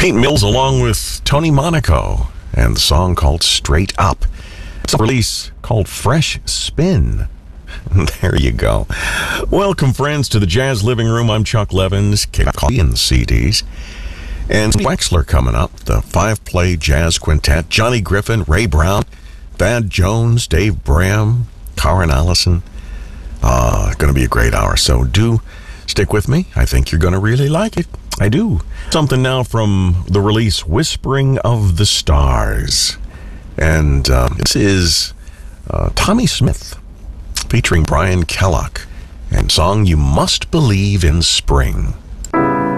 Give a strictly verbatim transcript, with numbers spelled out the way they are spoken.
Pete Mills along with Tony Monaco and the song called Straight Up. It's a release called Fresh Spin. There you go. Welcome, friends, to the Jazz Living Room. I'm Chuck Levins, Coffee and the C Ds. And Wexler coming up, the five-play jazz quintet, Johnny Griffin, Ray Brown, Thad Jones, Dave Bram, Karen Allison. Uh, going to be a great hour, so do stick with me. I think you're going to really like it. I do. Something now from the release Whispering of the Stars. And uh, this is uh, Tommy Smith featuring Brian Kellogg and song You Must Believe in Spring.